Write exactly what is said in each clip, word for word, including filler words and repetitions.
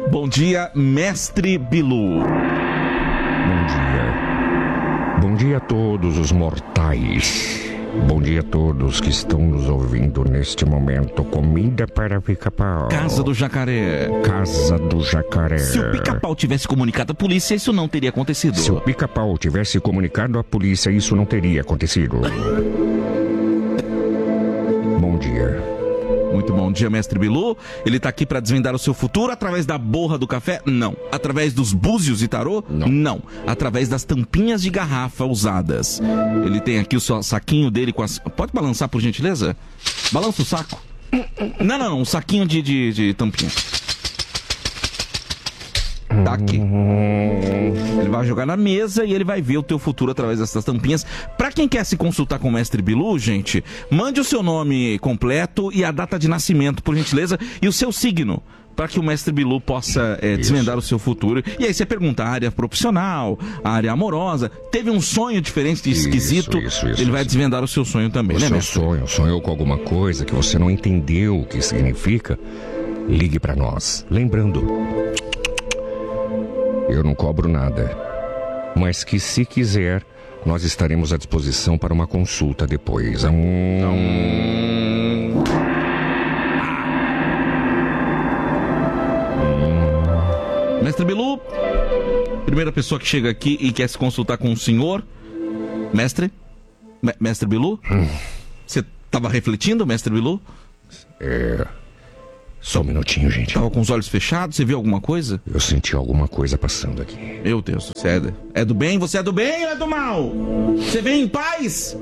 Bom dia, Mestre Bilu. Bom dia. Bom dia a todos os mortais. Bom dia a todos que estão nos ouvindo neste momento. Comida para Pica-Pau. Casa do Jacaré. Casa do Jacaré. Se o Pica-Pau tivesse comunicado à polícia, isso não teria acontecido. Se o Pica-Pau tivesse comunicado à polícia, isso não teria acontecido. Bom dia. Muito bom dia, Mestre Bilu. Ele tá aqui para desvendar o seu futuro através da borra do café? Não. Através dos búzios e tarô? Não. Não. Através das tampinhas de garrafa usadas. Ele tem aqui o seu saquinho dele com as... Pode balançar, por gentileza? Balança o saco. Não, não, não. Um saquinho de, de, de tampinha. Tá aqui. Ele vai jogar na mesa e ele vai ver o teu futuro através dessas tampinhas. Pra quem quer se consultar com o Mestre Bilu, gente, mande o seu nome completo e a data de nascimento, por gentileza, e o seu signo, para que o Mestre Bilu possa é, desvendar o seu futuro. E aí você pergunta a área profissional, a área amorosa, teve um sonho diferente, esquisito, isso, isso, isso, ele vai isso. desvendar o seu sonho também, o né, seu mestre? sonho, sonhou com alguma coisa que você não entendeu o que significa, ligue para nós. Lembrando, eu não cobro nada, mas que se quiser, nós estaremos à disposição para uma consulta depois. Hum... Hum... Mestre Bilu, primeira pessoa que chega aqui e quer se consultar com o senhor. Mestre? Me- Mestre Bilu? Hum. Você estava refletindo, Mestre Bilu? É... Só um minutinho, gente. Tava com os olhos fechados? Você viu alguma coisa? Eu senti alguma coisa passando aqui. Meu Deus, você é, é do bem? Você é do bem ou é do mal? Você vem em paz?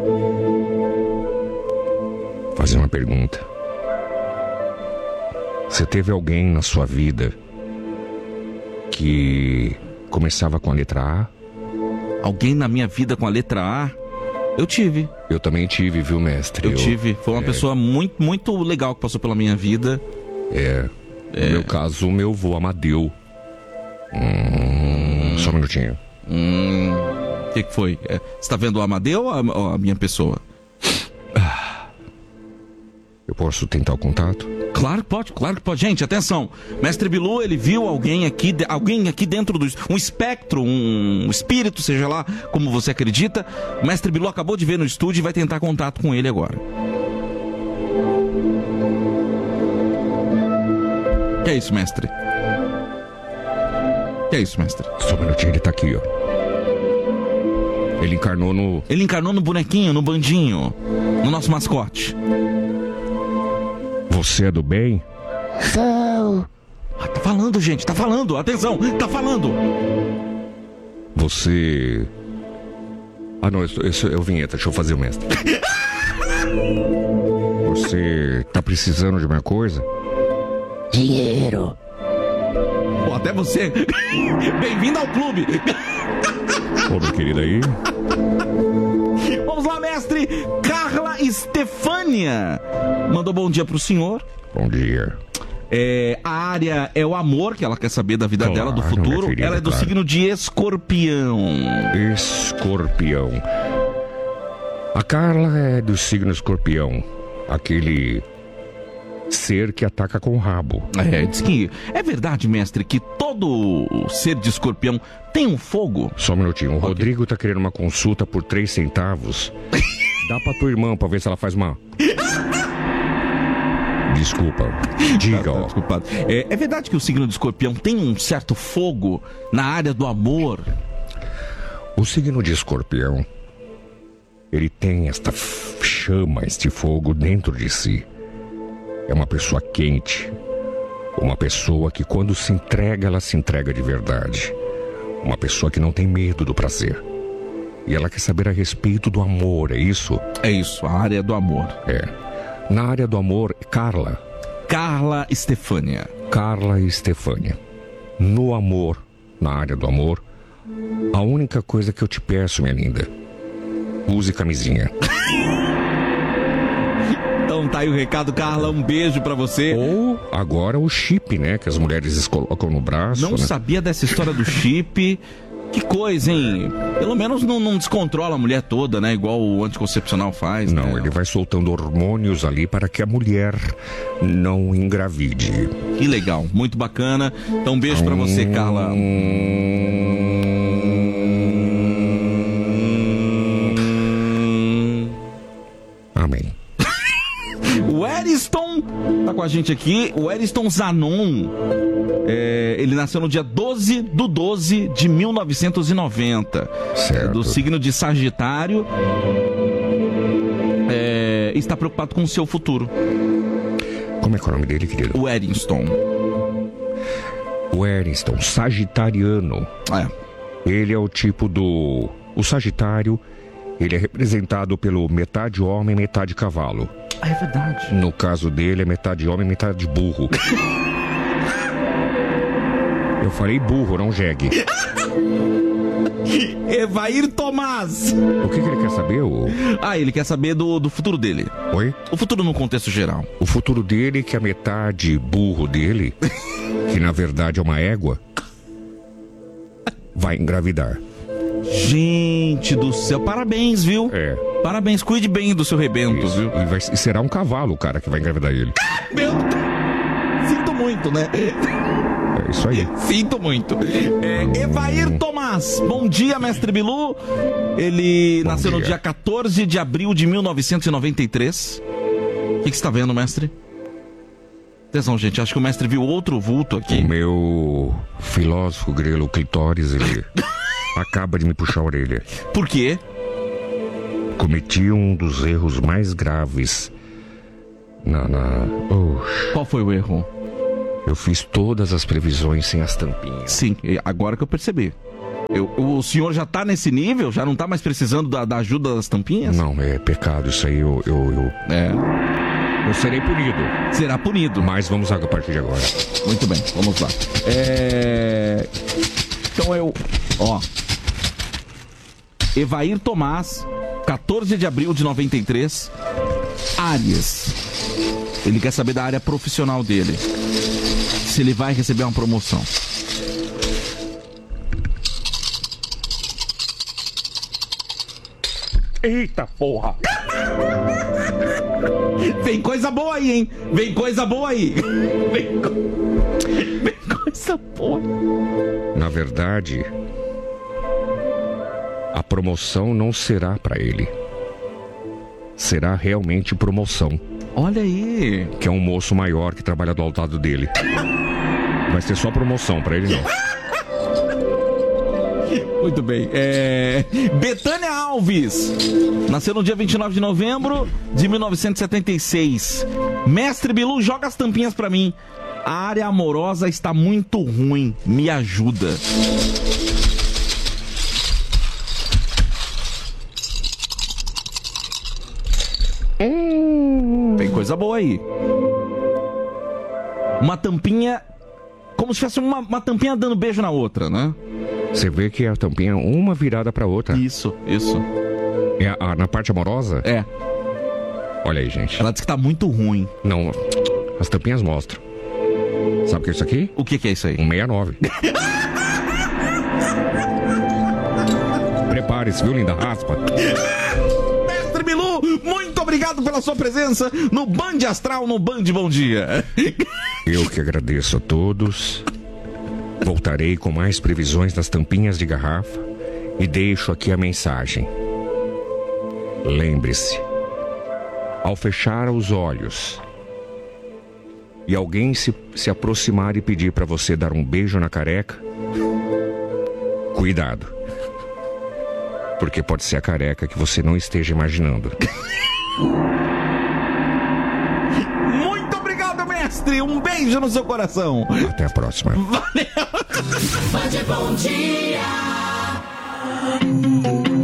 Vou fazer uma pergunta. Você teve alguém na sua vida que começava com a letra A? Alguém na minha vida com a letra A? Eu tive. Eu também tive, viu, mestre? Eu, eu tive. Foi uma é... pessoa muito, muito legal que passou pela minha vida. É. é. No meu caso, o meu avô, Amadeu. Hum, hum. Só um minutinho. Hum. O que, que foi? É, você tá vendo o Amadeu ou a, ou a minha pessoa? Eu posso tentar o contato? Claro que pode, claro que pode. Gente, atenção. Mestre Bilu, ele viu alguém aqui, alguém aqui dentro do... Um espectro, um espírito, seja lá como você acredita. O Mestre Bilu acabou de ver no estúdio e vai tentar contato com ele agora. Que é isso, mestre? Que é isso, mestre? Só um minutinho, ele tá aqui, ó. Ele encarnou no... Ele encarnou no bonequinho, no bandinho. No nosso mascote. Você é do bem? Sou. Ah, tá falando, gente, tá falando. Atenção, tá falando. Você... Ah, não, isso, isso é o vinheta, deixa eu fazer o mestre. Você tá precisando de uma coisa? Dinheiro. Pô, até você. Bem-vindo ao clube. Ô, meu querido aí. Vamos lá, mestre. Carla Estefânia mandou bom dia pro senhor. Bom dia. É, a área é o amor, que ela quer saber da vida claro, dela, do futuro. Querida, ela é do claro. signo de Escorpião. Escorpião. A Carla é do signo Escorpião. Aquele ser que ataca com o rabo. É, diz que é verdade, mestre, que todo ser de Escorpião tem um fogo. Só um minutinho. O okay. Rodrigo tá querendo uma consulta por três centavos. Dá pra tua irmã pra ver se ela faz uma... Desculpa. Diga, tá, tá, ó. Desculpado. É, é verdade que o signo de Escorpião tem um certo fogo na área do amor? O signo de Escorpião, ele tem esta chama, este fogo dentro de si. É uma pessoa quente. Uma pessoa que quando se entrega, ela se entrega de verdade. Uma pessoa que não tem medo do prazer. E ela quer saber a respeito do amor, é isso? É isso, a área do amor. É. Na área do amor, Carla. Carla Estefânia. Carla Estefânia. No amor, na área do amor, a única coisa que eu te peço, minha linda, use camisinha. Então tá aí o recado, Carla, um beijo pra você. Ou agora o chip, né, que as mulheres colocam no braço. Não né? sabia dessa história do chip. Que coisa, hein? Pelo menos não, não descontrola a mulher toda, né? Igual o anticoncepcional faz. Não, né? ele vai soltando hormônios ali para que a mulher não engravide. Que legal, muito bacana. Então, um beijo pra você, Carla. Amém. O Eriston tá com a gente aqui. O Eriston Zanon. É, ele nasceu no dia doze do doze de mil novecentos e noventa. Certo. Do signo de Sagitário. É, está preocupado com o seu futuro. Como é que é o nome dele, querido? O Eriston. O Eriston, sagitariano. É. Ele é o tipo do... O Sagitário, ele é representado pelo metade homem, metade cavalo. Ah, é verdade. No caso dele, é metade homem, metade burro. Eu falei burro, não jegue. Evair Tomás. O que, que ele quer saber? O... Ah, ele quer saber do, do futuro dele. Oi? O futuro no contexto geral. O futuro dele, que a metade burro dele, que na verdade é uma égua, vai engravidar. Gente do céu, parabéns, viu? É. Parabéns, cuide bem do seu rebento, Isso. viu? E, vai, e será um cavalo o cara que vai engravidar ele. Meu Deus. Sinto muito, né? É isso aí. Sinto muito. É, Evair Tomás, bom dia, mestre Bilu. Ele Bom nasceu dia. no dia quatorze de abril de mil novecentos e noventa e três. O que, que você está vendo, mestre? Atenção, gente, acho que o mestre viu outro vulto aqui. O meu filósofo grelo clitóris, ele acaba de me puxar a orelha. Por quê? Cometi um dos erros mais graves na... na... Oh, Qual foi o erro? eu fiz todas as previsões sem as tampinhas. Sim, agora que eu percebi. Eu, o senhor já tá nesse nível? Já não tá mais precisando da, da ajuda das tampinhas? Não, é pecado isso aí, eu... eu, eu... É. Eu serei punido. Será punido. Mas vamos a partir de agora. Muito bem, vamos lá. É... Então eu... Ó. Evair Tomás, quatorze de abril de noventa e três. Áries. Ele quer saber da área profissional dele. Se ele vai receber uma promoção. Eita porra! Vem coisa boa aí, hein? Vem coisa boa aí. Vem, co... Vem coisa boa. Na verdade, a promoção não será pra ele. Será realmente promoção. Olha aí. Que é um moço maior que trabalha do lado dele. Vai ser só promoção, pra ele não. Muito bem. É... Betânia Alves. Nasceu no dia vinte e nove de novembro de mil novecentos e setenta e seis. Mestre Bilu, joga as tampinhas pra mim. A área amorosa está muito ruim. Me ajuda. Hum. Tem coisa boa aí. Uma tampinha... Como se fosse uma, uma tampinha dando beijo na outra, né? Você vê que a tampinha é uma virada pra outra. Isso, isso. É a, a- na parte amorosa? É. Olha aí, gente. Ela disse que tá muito ruim. Não, as tampinhas mostram. Sabe o que é isso aqui? O que, que é isso aí? Um sessenta e nove. Prepare-se, viu, linda raspa? Mestre Bilu, muito obrigado pela sua presença no Band Astral, no Band Bom Dia. Eu que agradeço a todos. Voltarei com mais previsões das tampinhas de garrafa e deixo aqui a mensagem. Lembre-se, ao fechar os olhos e alguém se, se aproximar e pedir para você dar um beijo na careca, cuidado, porque pode ser a careca que você não esteja imaginando. Muito obrigado, mestre. Um beijo no seu coração. Até a próxima. Valeu. Band Bom Dia.